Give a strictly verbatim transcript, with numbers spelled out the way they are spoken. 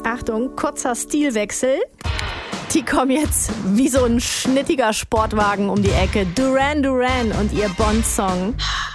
Achtung, kurzer Stilwechsel. Die kommen jetzt wie so ein schnittiger Sportwagen um die Ecke. Duran Duran und ihr Bond-Song